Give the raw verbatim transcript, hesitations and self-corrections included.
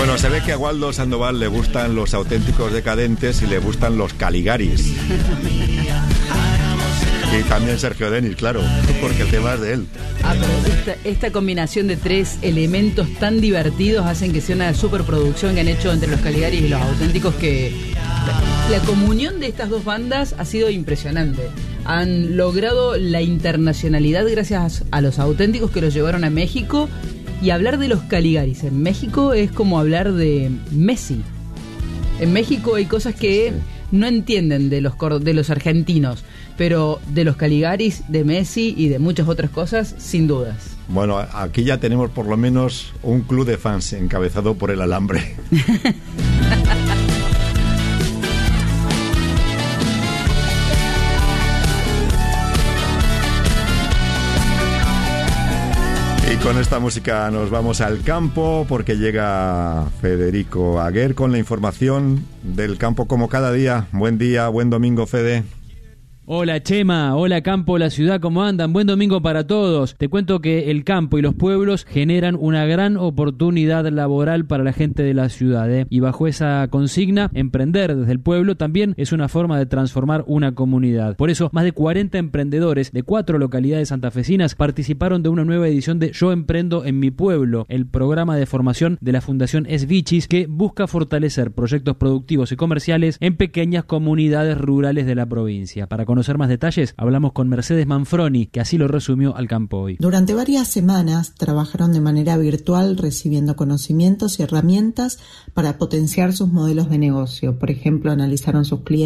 Bueno, se ve que a Waldo Sandoval le gustan los auténticos decadentes y le gustan los Caligaris. Y también Sergio Denis, claro, porque el tema es de él. Ah, pero esta, esta combinación de tres elementos tan divertidos hacen que sea una superproducción que han hecho entre los Caligaris y los auténticos, que la, la comunión de estas dos bandas ha sido impresionante. Han logrado la internacionalidad gracias a los auténticos que los llevaron a México, y hablar de los Caligaris en México es como hablar de Messi. En México hay cosas que no entienden de los, de los argentinos, pero de los Caligaris, de Messi y de muchas otras cosas, sin dudas. Bueno, aquí ya tenemos por lo menos un club de fans encabezado por el Alambre. Y con esta música nos vamos al campo, porque llega Federico Aguer con la información del campo como cada día. Buen día, buen domingo, Fede. Hola Chema, hola campo, la ciudad, ¿cómo andan? Buen domingo para todos. Te cuento que el campo y los pueblos generan una gran oportunidad laboral para la gente de la ciudad, ¿eh? Y bajo esa consigna, emprender desde el pueblo también es una forma de transformar una comunidad. Por eso, más de cuarenta emprendedores de cuatro localidades santafesinas participaron de una nueva edición de Yo Emprendo en mi Pueblo, el programa de formación de la Fundación Esvichis, que busca fortalecer proyectos productivos y comerciales en pequeñas comunidades rurales de la provincia. Para conocer más detalles, hablamos con Mercedes Manfroni, que así lo resumió al campo hoy. Durante varias semanas trabajaron de manera virtual recibiendo conocimientos y herramientas para potenciar sus modelos de negocio. Por ejemplo, analizaron sus clientes